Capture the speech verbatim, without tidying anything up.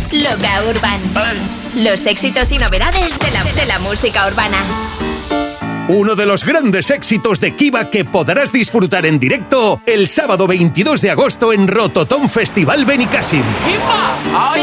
Loca Urban. Los éxitos y novedades de la, de la música urbana. Uno de los grandes éxitos de Kiva que podrás disfrutar en directo el sábado veintidós de agosto en Rototom Festival Benicàssim.